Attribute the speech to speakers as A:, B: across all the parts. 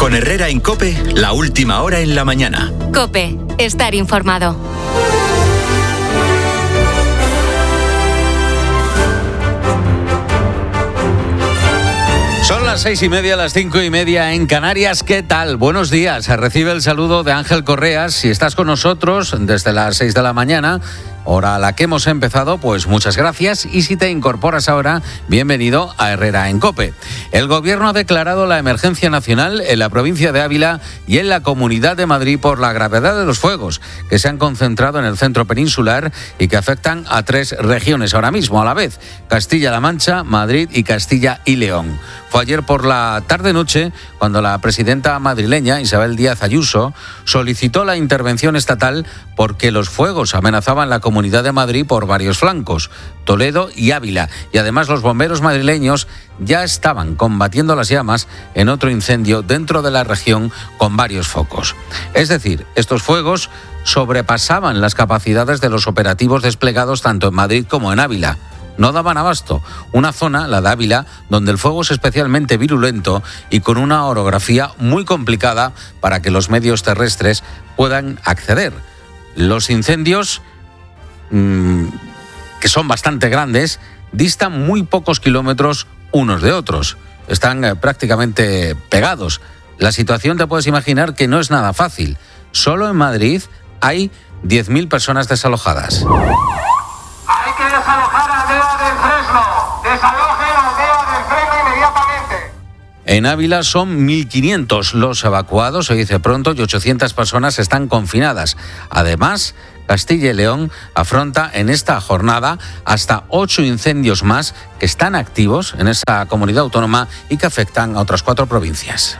A: Con Herrera en COPE, la última hora en la mañana.
B: COPE, estar informado.
C: Son las 6:30, las 5:30 en Canarias. ¿Qué tal? Buenos días. Recibe el saludo de Ángel Correas. Si estás con nosotros desde las 6 de la mañana, hora a la que hemos empezado, pues muchas gracias. Y si te incorporas ahora, bienvenido a Herrera en COPE. El Gobierno ha declarado la emergencia nacional en la provincia de Ávila y en la Comunidad de Madrid por la gravedad de los fuegos que se han concentrado en el centro peninsular y que afectan a 3 regiones ahora mismo a la vez: Castilla-La Mancha, Madrid y Castilla y León. Fue ayer por la tarde-noche cuando la presidenta madrileña, Isabel Díaz Ayuso, solicitó la intervención estatal porque los fuegos amenazaban la Comunidad de Madrid por varios flancos, Toledo y Ávila. Y además los bomberos madrileños ya estaban combatiendo las llamas en otro incendio dentro de la región con varios focos. Es decir, estos fuegos sobrepasaban las capacidades de los operativos desplegados tanto en Madrid como en Ávila. No daban abasto. Una zona, la de Ávila, donde el fuego es especialmente virulento y con una orografía muy complicada para que los medios terrestres puedan acceder. Los incendios, que son bastante grandes, distan muy pocos kilómetros unos de otros. Están prácticamente pegados. La situación, te puedes imaginar que no es nada fácil. Solo en Madrid hay 10.000 personas desalojadas.
D: Hay que desalojar a Aldea del Fresno. Desalojen a Aldea del Fresno inmediatamente.
C: En Ávila son 1.500 los evacuados, se dice pronto, y 800 personas están confinadas. Además, Castilla y León afronta en esta jornada hasta 8 incendios más que están activos en esa comunidad autónoma y que afectan a otras 4 provincias.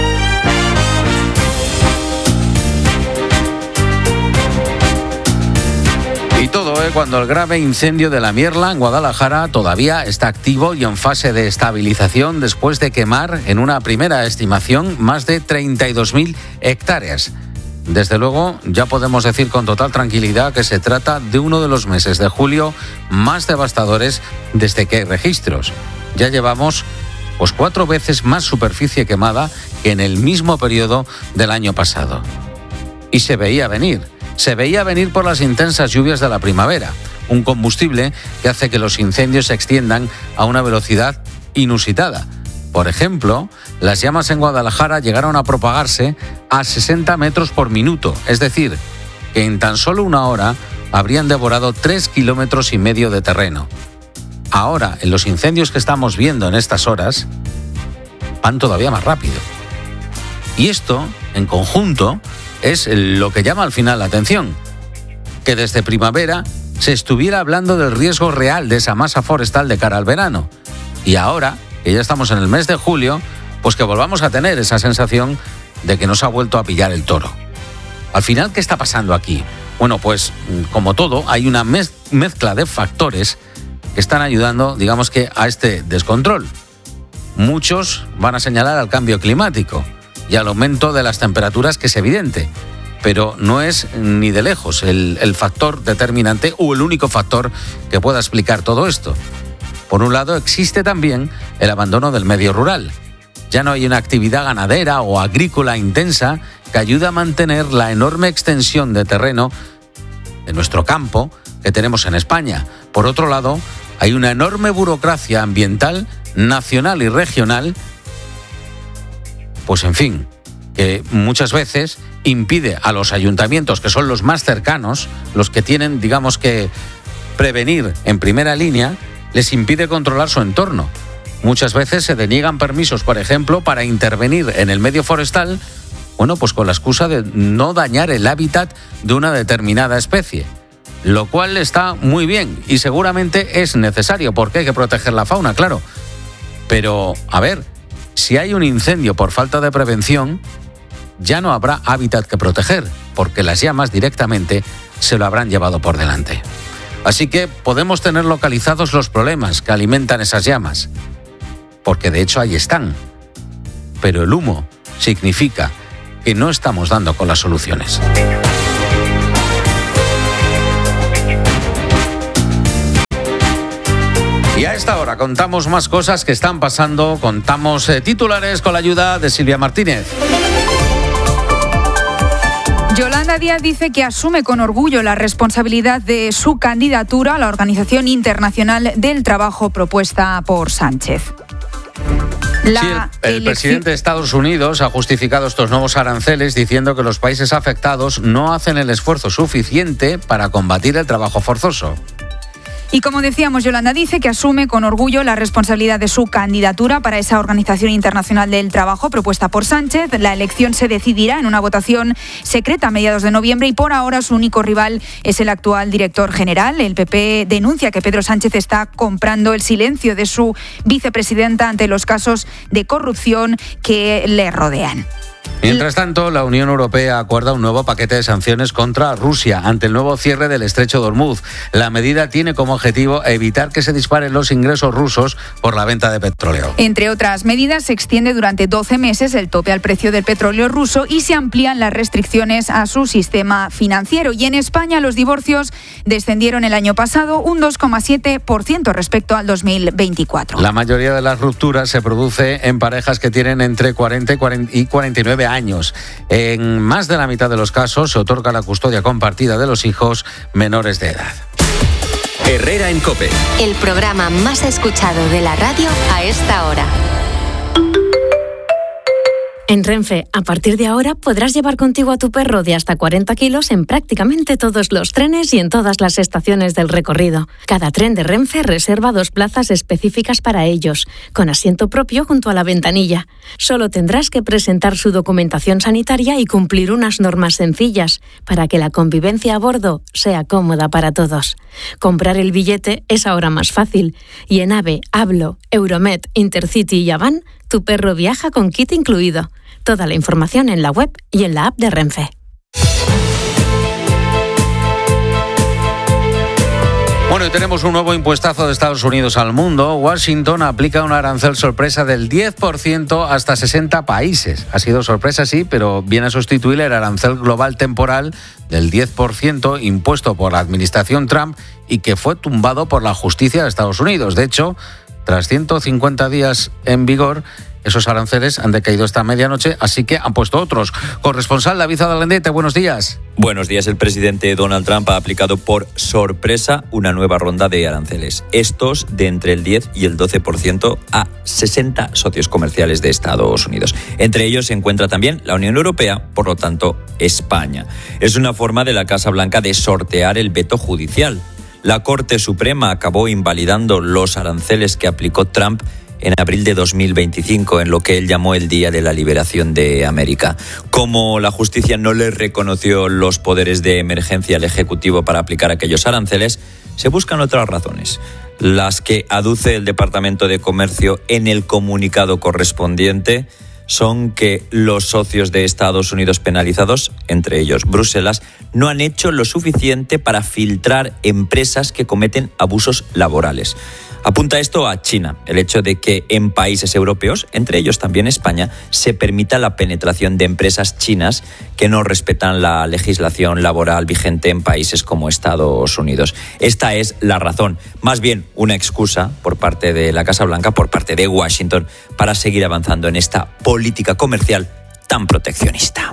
C: Y todo, cuando el grave incendio de La Mierla, en Guadalajara, todavía está activo y en fase de estabilización después de quemar, en una primera estimación, más de 32.000 hectáreas. Desde luego, ya podemos decir con total tranquilidad que se trata de uno de los meses de julio más devastadores desde que hay registros. Ya llevamos 4 veces más superficie quemada que en el mismo periodo del año pasado. Y se veía venir. Se veía venir por las intensas lluvias de la primavera, un combustible que hace que los incendios se extiendan a una velocidad inusitada. Por ejemplo, las llamas en Guadalajara llegaron a propagarse a 60 metros por minuto, es decir, que en tan solo una hora habrían devorado 3,5 kilómetros de terreno. Ahora, en los incendios que estamos viendo en estas horas, van todavía más rápido. Y esto, en conjunto, es lo que llama al final la atención, que desde primavera se estuviera hablando del riesgo real de esa masa forestal de cara al verano. Y ahora, que ya estamos en el mes de julio, pues que volvamos a tener esa sensación de que nos ha vuelto a pillar el toro. Al final, ¿qué está pasando aquí? Bueno, pues como todo, hay una mezcla de factores que están ayudando, digamos que, a este descontrol. Muchos van a señalar al cambio climático y al aumento de las temperaturas, que es evidente, pero no es ni de lejos el factor determinante o el único factor que pueda explicar todo esto. Por un lado, existe también el abandono del medio rural. Ya no hay una actividad ganadera o agrícola intensa que ayude a mantener la enorme extensión de terreno de nuestro campo que tenemos en España. Por otro lado, hay una enorme burocracia ambiental, nacional y regional, pues en fin, que muchas veces impide a los ayuntamientos, que son los más cercanos, los que tienen, digamos que, prevenir en primera línea, les impide controlar su entorno. Muchas veces se deniegan permisos, por ejemplo, para intervenir en el medio forestal, pues con la excusa de no dañar el hábitat de una determinada especie. Lo cual está muy bien y seguramente es necesario porque hay que proteger la fauna, claro. Pero, a ver, si hay un incendio por falta de prevención, ya no habrá hábitat que proteger, porque las llamas directamente se lo habrán llevado por delante. Así que podemos tener localizados los problemas que alimentan esas llamas, porque de hecho ahí están. Pero el humo significa que no estamos dando con las soluciones. Y a esta hora contamos más cosas que están pasando, contamos titulares con la ayuda de Silvia Martínez.
E: Yolanda Díaz dice que asume con orgullo la responsabilidad de su candidatura a la Organización Internacional del Trabajo propuesta por Sánchez.
C: El presidente de Estados Unidos ha justificado estos nuevos aranceles diciendo que los países afectados no hacen el esfuerzo suficiente para combatir el trabajo forzoso.
E: Y como decíamos, Yolanda dice que asume con orgullo la responsabilidad de su candidatura para esa Organización Internacional del Trabajo propuesta por Sánchez. La elección se decidirá en una votación secreta a mediados de noviembre y por ahora su único rival es el actual director general. El PP denuncia que Pedro Sánchez está comprando el silencio de su vicepresidenta ante los casos de corrupción que le rodean.
C: Mientras tanto, la Unión Europea acuerda un nuevo paquete de sanciones contra Rusia ante el nuevo cierre del estrecho de Ormuz. La medida tiene como objetivo evitar que se disparen los ingresos rusos por la venta de petróleo.
E: Entre otras medidas, se extiende durante 12 meses el tope al precio del petróleo ruso y se amplían las restricciones a su sistema financiero. Y en España los divorcios descendieron el año pasado un 2,7% respecto al 2024.
C: La mayoría de las rupturas se produce en parejas que tienen entre 40 y 49 años. En más de la mitad de los casos se otorga la custodia compartida de los hijos menores de edad.
A: Herrera en COPE.
B: El programa más escuchado de la radio a esta hora.
F: En Renfe, a partir de ahora podrás llevar contigo a tu perro de hasta 40 kilos en prácticamente todos los trenes y en todas las estaciones del recorrido. Cada tren de Renfe reserva 2 plazas específicas para ellos, con asiento propio junto a la ventanilla. Solo tendrás que presentar su documentación sanitaria y cumplir unas normas sencillas para que la convivencia a bordo sea cómoda para todos. Comprar el billete es ahora más fácil y en AVE, Hablo, Euromed, Intercity y Avan, tu perro viaja con kit incluido. Toda la información en la web y en la app de Renfe.
C: Bueno, y tenemos un nuevo impuestazo de Estados Unidos al mundo. Washington aplica un arancel sorpresa del 10% hasta 60 países. Ha sido sorpresa, sí, pero viene a sustituir el arancel global temporal del 10% impuesto por la administración Trump y que fue tumbado por la justicia de Estados Unidos. De hecho, tras 150 días en vigor, esos aranceles han decaído esta medianoche, así que han puesto otros. Corresponsal David Adalendete, buenos días.
G: Buenos días. El presidente Donald Trump ha aplicado por sorpresa una nueva ronda de aranceles. Estos de entre el 10 y el 12% a 60 socios comerciales de Estados Unidos. Entre ellos se encuentra también la Unión Europea, por lo tanto, España. Es una forma de la Casa Blanca de sortear el veto judicial. La Corte Suprema acabó invalidando los aranceles que aplicó Trump en abril de 2025, en lo que él llamó el Día de la Liberación de América. Como la justicia no le reconoció los poderes de emergencia al Ejecutivo para aplicar aquellos aranceles, se buscan otras razones, las que aduce el Departamento de Comercio en el comunicado correspondiente son que los socios de Estados Unidos penalizados, entre ellos Bruselas, no han hecho lo suficiente para filtrar empresas que cometen abusos laborales. Apunta esto a China, el hecho de que en países europeos, entre ellos también España, se permita la penetración de empresas chinas que no respetan la legislación laboral vigente en países como Estados Unidos. Esta es la razón, más bien una excusa por parte de la Casa Blanca, por parte de Washington, para seguir avanzando en esta política comercial tan proteccionista.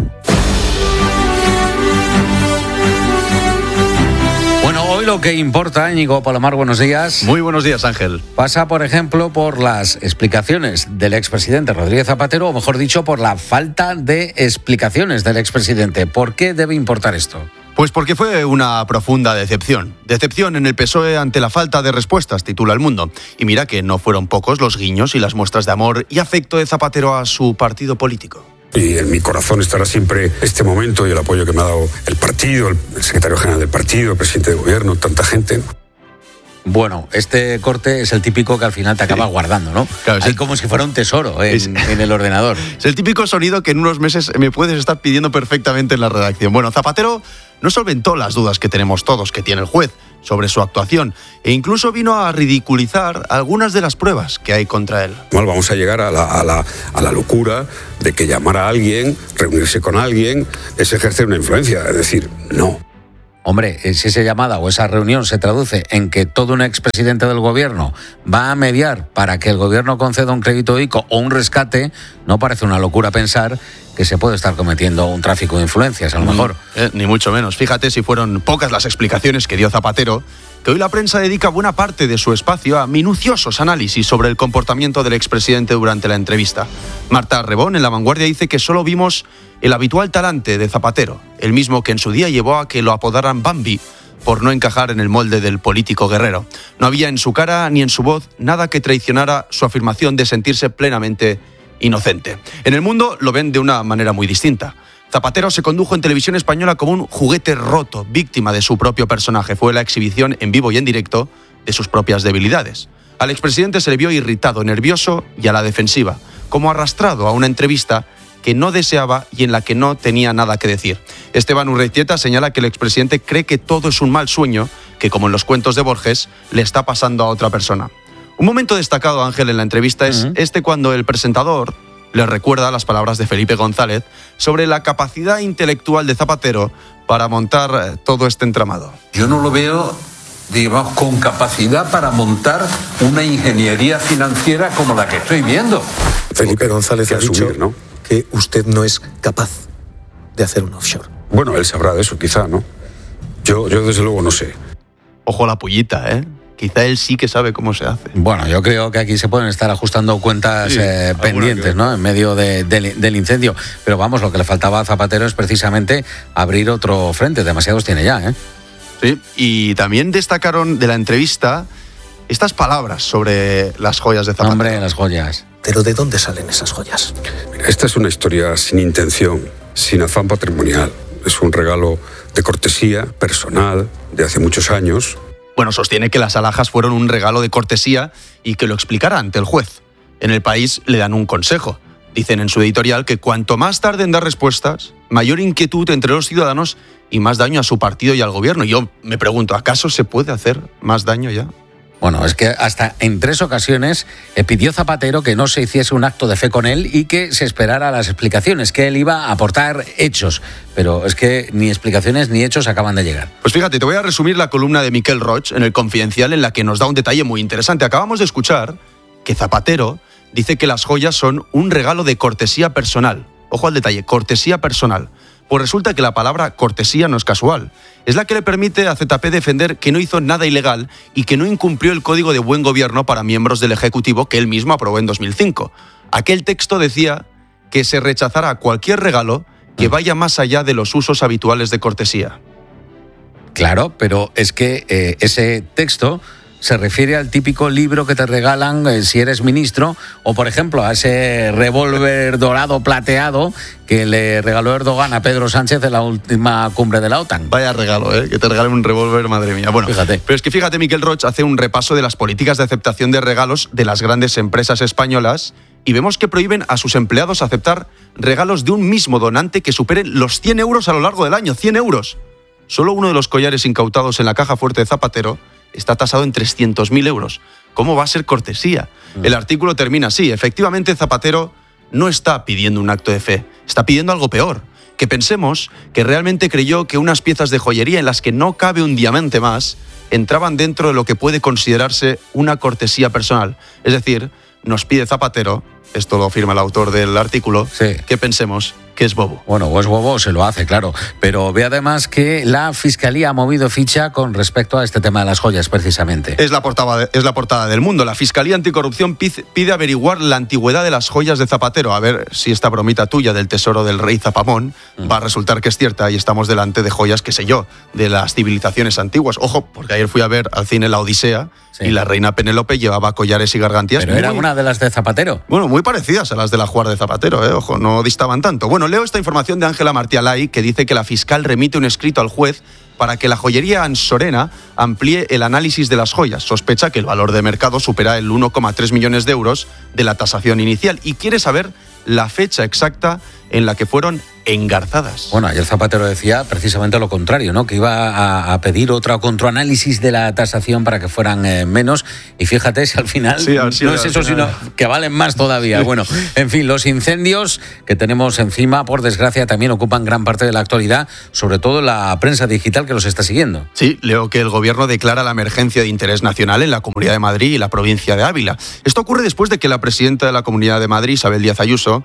C: Hoy lo que importa, Íñigo Palomar, buenos días.
H: Muy buenos días, Ángel.
C: Pasa, por ejemplo, por las explicaciones del expresidente Rodríguez Zapatero, o mejor dicho, por la falta de explicaciones del expresidente. ¿Por qué debe importar esto?
H: Pues porque fue una profunda decepción. Decepción en el PSOE ante la falta de respuestas, titula El Mundo. Y mira que no fueron pocos los guiños y las muestras de amor y afecto de Zapatero a su partido político.
I: Y en mi corazón estará siempre este momento y el apoyo que me ha dado el partido, el secretario general del partido, el presidente de gobierno, tanta gente.
C: Bueno, este corte es el típico que al final te acabas guardando, ¿no? Claro, es como si fuera un tesoro en el ordenador.
H: Es el típico sonido que en unos meses me puedes estar pidiendo perfectamente en la redacción. Bueno, Zapatero no solventó las dudas que tenemos todos, que tiene el juez, sobre su actuación, e incluso vino a ridiculizar algunas de las pruebas que hay contra él.
I: Mal, vamos a llegar a la locura de que llamar a alguien, reunirse con alguien, es ejercer una influencia. Es decir, no.
C: Hombre, si esa llamada o esa reunión se traduce en que todo un expresidente del gobierno va a mediar para que el gobierno conceda un crédito ICO o un rescate, no parece una locura pensar que se puede estar cometiendo un tráfico de influencias, a lo mejor.
H: Ni mucho menos. Fíjate si fueron pocas las explicaciones que dio Zapatero, que hoy la prensa dedica buena parte de su espacio a minuciosos análisis sobre el comportamiento del expresidente durante la entrevista. Marta Rebón, en La Vanguardia, dice que solo vimos el habitual talante de Zapatero, el mismo que en su día llevó a que lo apodaran Bambi, por no encajar en el molde del político guerrero. No había en su cara ni en su voz nada que traicionara su afirmación de sentirse plenamente inocente. En El Mundo lo ven de una manera muy distinta. Zapatero se condujo en televisión española como un juguete roto, víctima de su propio personaje. Fue la exhibición en vivo y en directo de sus propias debilidades. Al expresidente se le vio irritado, nervioso y a la defensiva, como arrastrado a una entrevista que no deseaba y en la que no tenía nada que decir. Esteban Urreitieta señala que el expresidente cree que todo es un mal sueño, que como en los cuentos de Borges, le está pasando a otra persona. Un momento destacado, Ángel, en la entrevista es cuando el presentador le recuerda las palabras de Felipe González sobre la capacidad intelectual de Zapatero para montar todo este entramado.
I: Yo no lo veo, digamos, con capacidad para montar una ingeniería financiera como la que estoy viendo.
J: Felipe González ha dicho, ¿no?, que usted no es capaz de hacer un offshore.
I: Bueno, él sabrá de eso, quizá, ¿no? Yo desde luego no sé.
H: Ojo a la pullita, ¿eh? Quizá él sí que sabe cómo se hace.
C: Bueno, yo creo que aquí se pueden estar ajustando cuentas pendientes, ¿no?, en medio del incendio. Pero vamos, lo que le faltaba a Zapatero es precisamente abrir otro frente. Demasiados tiene ya, ¿eh?
H: Sí, y también destacaron de la entrevista estas palabras sobre las joyas de Zapatero.
C: Hombre, las joyas.
J: ¿Pero de dónde salen esas joyas?
I: Mira, esta es una historia sin intención, sin afán patrimonial. Es un regalo de cortesía personal de hace muchos años.
H: Bueno, sostiene que las alhajas fueron un regalo de cortesía y que lo explicará ante el juez. En El País le dan un consejo. Dicen en su editorial que cuanto más tarde en dar respuestas, mayor inquietud entre los ciudadanos y más daño a su partido y al gobierno. Y yo me pregunto, ¿acaso se puede hacer más daño ya?
C: Bueno, es que hasta en 3 ocasiones pidió Zapatero que no se hiciese un acto de fe con él y que se esperara las explicaciones, que él iba a aportar hechos. Pero es que ni explicaciones ni hechos acaban de llegar.
H: Pues fíjate, te voy a resumir la columna de Miquel Roig en El Confidencial, en la que nos da un detalle muy interesante. Acabamos de escuchar que Zapatero dice que las joyas son un regalo de cortesía personal. Ojo al detalle, cortesía personal. Pues resulta que la palabra cortesía no es casual. Es la que le permite a ZP defender que no hizo nada ilegal y que no incumplió el Código de Buen Gobierno para miembros del Ejecutivo que él mismo aprobó en 2005. Aquel texto decía que se rechazará cualquier regalo que vaya más allá de los usos habituales de cortesía.
C: Claro, pero es que ese texto se refiere al típico libro que te regalan si eres ministro, o por ejemplo a ese revólver dorado plateado que le regaló Erdogan a Pedro Sánchez en la última cumbre de la OTAN.
H: Vaya regalo, que te regalen un revólver, madre mía. Bueno,
C: fíjate.
H: Pero es que fíjate, Miquel Roig hace un repaso de las políticas de aceptación de regalos de las grandes empresas españolas y vemos que prohíben a sus empleados aceptar regalos de un mismo donante que superen los 100 euros a lo largo del año. 100 euros. Solo uno de los collares incautados en la caja fuerte de Zapatero está tasado en 300.000 euros. ¿Cómo va a ser cortesía? El artículo termina así. Efectivamente, Zapatero no está pidiendo un acto de fe, está pidiendo algo peor. Que pensemos que realmente creyó que unas piezas de joyería en las que no cabe un diamante más entraban dentro de lo que puede considerarse una cortesía personal. Es decir, nos pide Zapatero, esto lo afirma el autor del artículo, que pensemos que es bobo.
C: Bueno, o es bobo o se lo hace, claro. Pero ve además que la Fiscalía ha movido ficha con respecto a este tema de las joyas, precisamente.
H: Es la portada del Mundo. La Fiscalía Anticorrupción pide averiguar la antigüedad de las joyas de Zapatero. A ver si esta bromita tuya del tesoro del rey Zapamón va a resultar que es cierta y estamos delante de joyas, qué sé yo, de las civilizaciones antiguas. Ojo, porque ayer fui a ver al cine La Odisea y la reina Penélope llevaba collares y gargantías.
C: Pero era una de las de Zapatero.
H: Bueno, muy parecidas a las del ajuar de Zapatero, ojo, no distaban tanto. Bueno, leo esta información de Ángela Martialay, que dice que la fiscal remite un escrito al juez para que la joyería ansorena amplíe el análisis de las joyas. Sospecha que el valor de mercado supera el 1,3 millones de euros de la tasación inicial y quiere saber la fecha exacta en la que fueron engarzadas.
C: Bueno, ayer Zapatero decía precisamente lo contrario, ¿no? Que iba a pedir otro controanálisis de la tasación para que fueran menos, y fíjate si al final no es eso, sino que valen más todavía. Bueno, en fin, los incendios que tenemos encima, por desgracia, también ocupan gran parte de la actualidad, sobre todo la prensa digital que los está siguiendo.
H: Sí, leo que el gobierno declara la emergencia de interés nacional en la Comunidad de Madrid y la provincia de Ávila. Esto ocurre después de que la presidenta de la Comunidad de Madrid, Isabel Díaz Ayuso,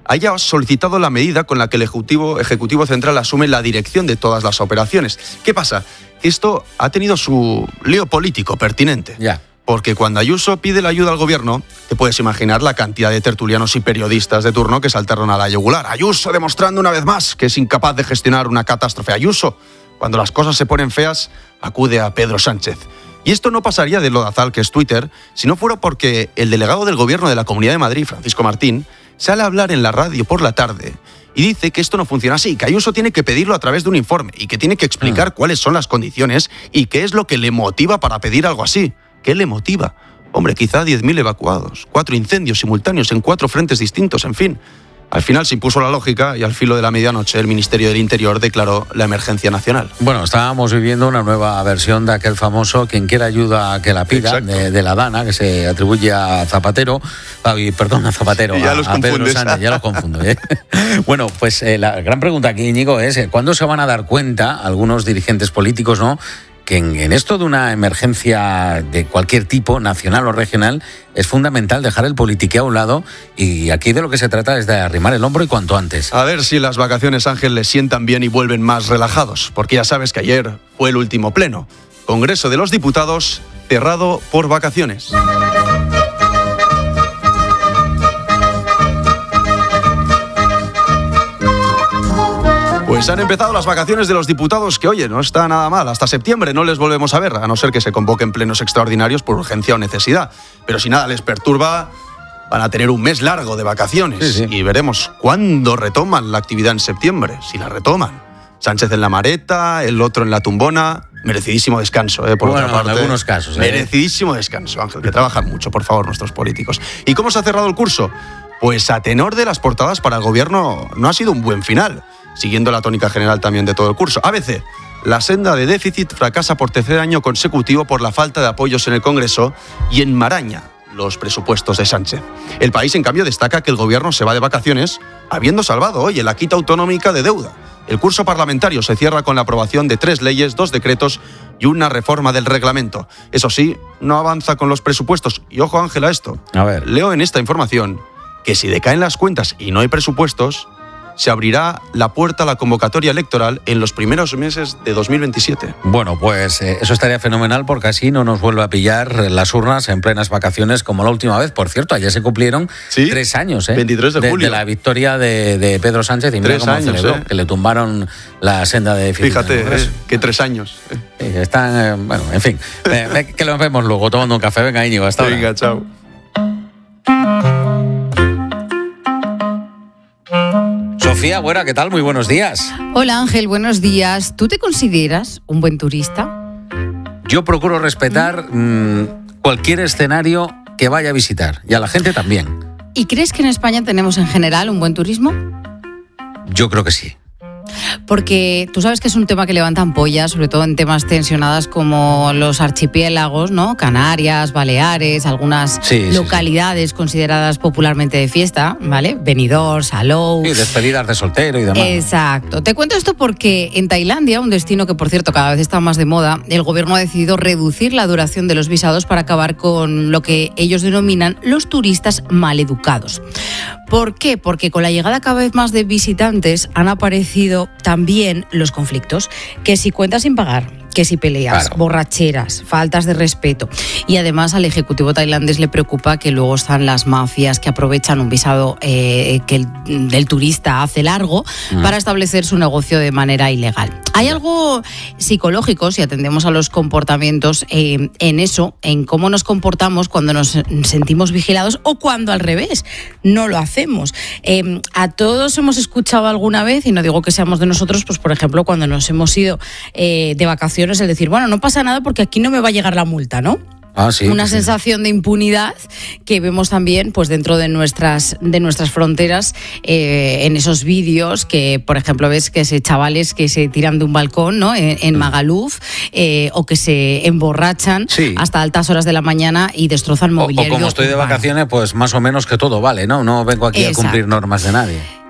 H: haya solicitado la medida con la que el Ejecutivo Central asume la dirección de todas las operaciones. ¿Qué pasa? Que esto ha tenido su lío político pertinente.
C: Ya.
H: Porque cuando Ayuso pide la ayuda al gobierno, te puedes imaginar la cantidad de tertulianos y periodistas de turno que saltaron a la yugular. Ayuso demostrando una vez más que es incapaz de gestionar una catástrofe. Ayuso, cuando las cosas se ponen feas, acude a Pedro Sánchez. Y esto no pasaría de lodazal que es Twitter, si no fuera porque el delegado del gobierno de la Comunidad de Madrid, Francisco Martín, sale a hablar en la radio por la tarde y dice que esto no funciona así, que Ayuso tiene que pedirlo a través de un informe y que tiene que explicar cuáles son las condiciones y qué es lo que le motiva para pedir algo así. ¿Qué le motiva? Hombre, quizá 10.000 evacuados, 4 incendios simultáneos en 4 frentes distintos, en fin. Al final se impuso la lógica y al filo de la medianoche el Ministerio del Interior declaró la emergencia nacional.
C: Bueno, estábamos viviendo una nueva versión de aquel famoso quien quiera ayuda que la pida, de la Dana, que se atribuye a Zapatero, a Pedro Sánchez, ya los confundo. Bueno, pues la gran pregunta aquí, Íñigo, es ¿cuándo se van a dar cuenta algunos dirigentes políticos, no, que en esto de una emergencia de cualquier tipo, nacional o regional, es fundamental dejar el politiqueo a un lado y aquí de lo que se trata es de arrimar el hombro y cuanto antes?
H: A ver si las vacaciones, Ángel, les sientan bien y vuelven más relajados, porque ya sabes que ayer fue el último pleno. Congreso de los Diputados cerrado por vacaciones. Pues han empezado las vacaciones de los diputados que, oye, no está nada mal. Hasta septiembre no les volvemos a ver, a no ser que se convoquen plenos extraordinarios por urgencia o necesidad. Pero si nada les perturba, van a tener un mes largo de vacaciones. Sí. Y veremos cuándo retoman la actividad en septiembre, si la retoman. Sánchez en la Mareta, el otro en la Tumbona. Merecidísimo descanso, por otra parte.
C: En algunos casos.
H: Merecidísimo descanso, Ángel, que trabajan mucho, por favor, nuestros políticos. ¿Y cómo se ha cerrado el curso? Pues a tenor de las portadas para el gobierno no ha sido un buen final, siguiendo la tónica general también de todo el curso. ABC, la senda de déficit fracasa por tercer año consecutivo por la falta de apoyos en el Congreso y enmaraña los presupuestos de Sánchez. El País, en cambio, destaca que el gobierno se va de vacaciones habiendo salvado, oye, la quita autonómica de deuda. El curso parlamentario se cierra con la aprobación de 3 leyes, 2 decretos y una reforma del reglamento. Eso sí, no avanza con los presupuestos. Y ojo, Ángel, a esto.
C: A ver.
H: Leo en esta información que si decaen las cuentas y no hay presupuestos, se abrirá la puerta a la convocatoria electoral en los primeros meses de 2027.
C: Bueno, pues eso estaría fenomenal porque así no nos vuelve a pillar las urnas en plenas vacaciones como la última vez. Por cierto, ayer se cumplieron 3 años
H: 23 de julio.
C: De la victoria de Pedro Sánchez y mira cómo celebró, que le tumbaron la senda de déficit.
H: Fíjate, que 3 años.
C: Están, bueno, en fin, que lo vemos luego tomando un café. Venga, Íñigo, hasta ahora.
H: Venga, chao.
C: Sofía, Buera, ¿qué tal? Muy buenos días.
K: Hola Ángel, buenos días. ¿Tú te consideras un buen turista?
C: Yo procuro respetar cualquier escenario que vaya a visitar y a la gente también.
K: ¿Y crees que en España tenemos en general un buen turismo?
C: Yo creo que sí.
K: Porque tú sabes que es un tema que levanta ampollas, sobre todo en temas tensionadas como los archipiélagos, ¿no? Canarias, Baleares, algunas localidades consideradas popularmente de fiesta, ¿vale? Benidorm, Salou.
C: Sí, despedidas de soltero y demás.
K: Exacto. Te cuento esto porque en Tailandia, un destino que por cierto cada vez está más de moda, el gobierno ha decidido reducir la duración de los visados para acabar con lo que ellos denominan los turistas maleducados. ¿Por qué? Porque con la llegada cada vez más de visitantes han aparecido también los conflictos, que si cuentas sin pagar, que si peleas, borracheras, faltas de respeto. Y además al ejecutivo tailandés le preocupa que luego están las mafias que aprovechan un visado que el turista hace largo para establecer su negocio de manera ilegal. Hay algo psicológico, si atendemos a los comportamientos, en eso, en cómo nos comportamos cuando nos sentimos vigilados o cuando al revés no lo hacemos. A todos hemos escuchado alguna vez, y no digo que seamos de nosotros, pues por ejemplo cuando nos hemos ido de vacaciones, el decir, bueno, no pasa nada porque aquí no me va a llegar la multa, ¿no? Una sensación de impunidad que vemos también pues dentro de nuestras fronteras, en esos vídeos que, por ejemplo, ves que chavales que se tiran de un balcón, ¿no? en Magaluf, o que se emborrachan hasta altas horas de la mañana y destrozan mobiliario.
C: O como estoy de vacaciones, pues más o menos que todo vale, ¿no? No vengo aquí a cumplir normas de nadie.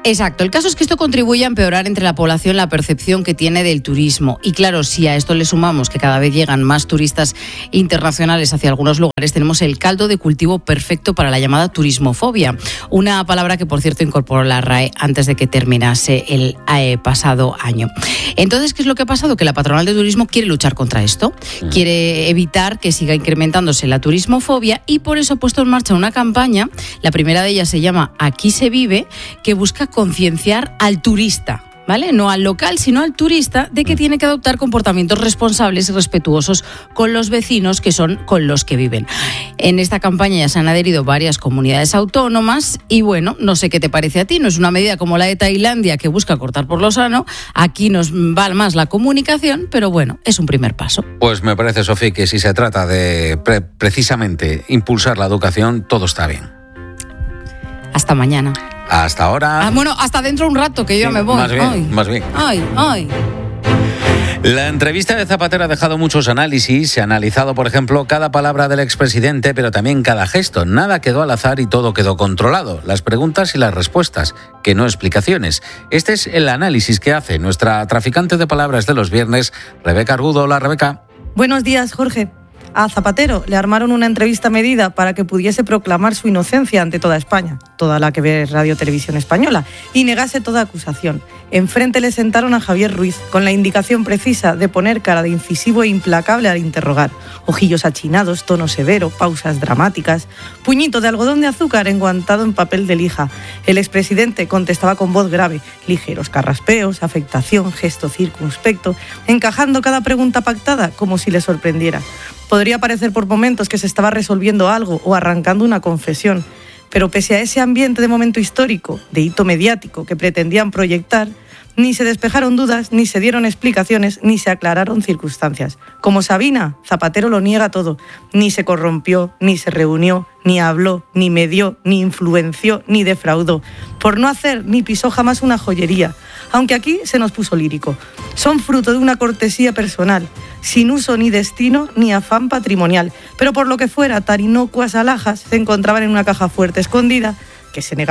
K: Exacto. El caso es que esto contribuye a empeorar entre la población la percepción que tiene del turismo. Y claro, si a esto le sumamos que cada vez llegan más turistas internacionales hacia algunos lugares, tenemos el caldo de cultivo perfecto para la llamada turismofobia. Una palabra que, por cierto, incorporó la RAE antes de que terminase el pasado año. Entonces, ¿qué es lo que ha pasado? Que la patronal de turismo quiere luchar contra esto. Quiere evitar que siga incrementándose la turismofobia y por eso ha puesto en marcha una campaña. La primera de ellas se llama Aquí se vive, que busca concienciar al turista, ¿vale? No al local, sino al turista, de que tiene que adoptar comportamientos responsables y respetuosos con los vecinos, que son con los que viven. En esta campaña ya se han adherido varias comunidades autónomas y bueno, no sé qué te parece a ti, no es una medida como la de Tailandia que busca cortar por lo sano, aquí nos va más la comunicación, pero bueno, es un primer paso.
C: Pues me parece, Sofía, que si se trata de precisamente impulsar la educación, todo está bien.
K: Hasta mañana.
C: Hasta ahora.
K: Bueno, hasta dentro de un rato, que yo ya me voy.
C: Más bien.
K: Ay.
C: La entrevista de Zapatero ha dejado muchos análisis. Se ha analizado, por ejemplo, cada palabra del expresidente, pero también cada gesto. Nada quedó al azar y todo quedó controlado. Las preguntas y las respuestas, que no explicaciones. Este es el análisis que hace nuestra traficante de palabras de los viernes, Rebeca Argudo. Hola, Rebeca.
L: Buenos días, Jorge. A Zapatero le armaron una entrevista medida para que pudiese proclamar su inocencia ante toda España, toda la que ve Radio Televisión Española, y negase toda acusación. Enfrente le sentaron a Javier Ruiz, con la indicación precisa de poner cara de incisivo e implacable al interrogar. Ojillos achinados, tono severo, pausas dramáticas, puñito de algodón de azúcar enguantado en papel de lija. El expresidente contestaba con voz grave, ligeros carraspeos, afectación, gesto circunspecto, encajando cada pregunta pactada como si le sorprendiera. Podría parecer por momentos que se estaba resolviendo algo o arrancando una confesión, pero pese a ese ambiente de momento histórico, de hito mediático que pretendían proyectar, ni se despejaron dudas, ni se dieron explicaciones, ni se aclararon circunstancias. Como Sabina, Zapatero lo niega todo. Ni se corrompió, ni se reunió, ni habló, ni medió, ni influenció, ni defraudó. Por no hacer ni pisó jamás una joyería, aunque aquí se nos puso lírico. Son fruto de una cortesía personal, sin uso ni destino ni afán patrimonial. Pero por lo que fuera, tan inocuas alhajas se encontraban en una caja fuerte escondida que se negaba